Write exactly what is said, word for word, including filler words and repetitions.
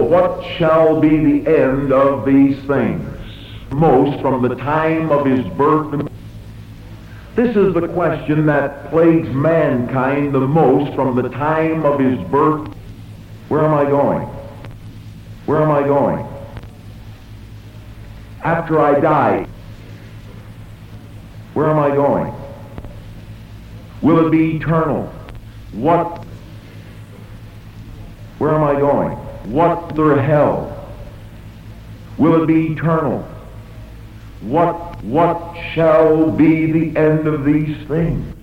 what shall be the end of these things? Most from the time of his birth. This is the question that plagues mankind the most from the time of his birth. Where am I going? Where am I going? After I die, where am I going? Will it be eternal? What? Where am I going? What the hell? Will it be eternal? What, what shall be the end of these things?